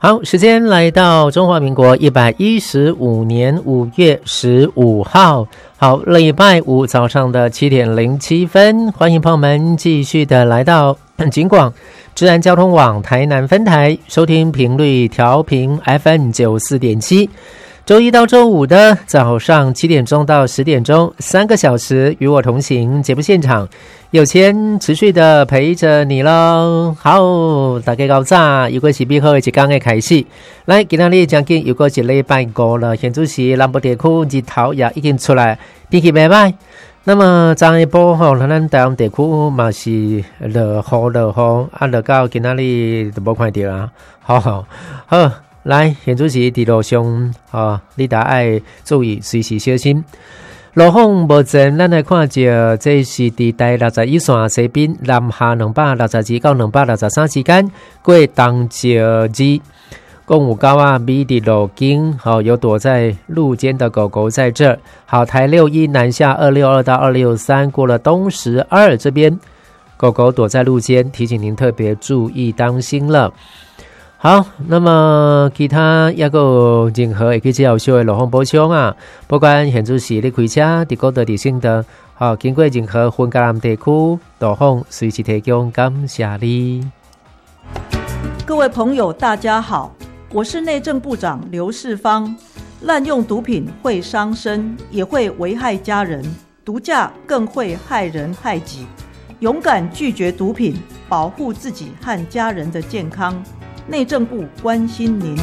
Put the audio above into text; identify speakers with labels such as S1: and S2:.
S1: 好，时间来到中华民国115年5月15号，好，礼拜五早上的7点07分，欢迎朋友们继续的来到警广治安交通网台南分台，收听频率调频 FM94.7。周一到周五的早上7点钟到10点钟，3个小时与我同行，节目现场有钱持续的陪着你咯。好，大家早早，又过是美好的一天的开始。来，今天你将近又过一礼拜五了，现在是南部地区日头也已经出来，天气不错。那么昨一波吼，咱台湾地区嘛是落雨，啊，落到今仔日都无看到啦。好。来，现在是伫路上你大爱注意，随时小心。路况无前，咱来看着，这是伫台61线西边南下262到263之间，过东石子公务高啊，米的路径有躲在路肩的狗狗在这。好，台61南下262到263，过了东石2这边，狗狗躲在路肩，提醒您特别注意当心了。好，那么其他也有任何会去接受的路况补充啊，不管现在是你开车伫高道伫省道，经过任何分隔南地区，路况随时提供，感谢你。
S2: 各位朋友大家好，我是内政部长刘世芳。滥用毒品会伤身，也会危害家人，毒驾更会害人害己。勇敢拒绝毒品，保护自己和家人的健康。内政部关心您。